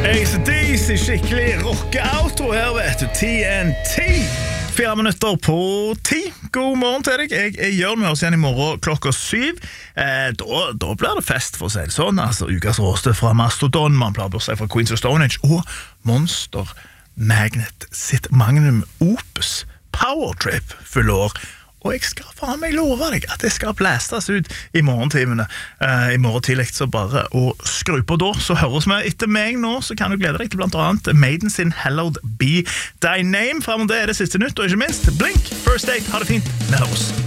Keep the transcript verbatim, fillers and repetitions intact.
A C D C, skikkelig rocke-outro her, vet du. T N T. Fire minutter på ti. God morgen til deg. Jeg, jeg gjør med oss igjen i morgen klokka syv. Eh, da, da blir det fest, for å si det sånn. Altså, ukas råste fra Mastodon, man pleier å si fra Queens of Stone Age, og Monster Magnet sitt magnum opus Power Trip fyller år. Og jeg skal faen meg love deg at det skal blastes ut i morgentimene. Uh, I morgen tidlig, så bare å skru på da, så høres vi etter meg nå, så kan du glede deg til blant annet Maiden sin Hallowed Be Thy Name. Frem og det er det siste nytt, og ikke minst Blink, First Date, ha det fint, vi høres.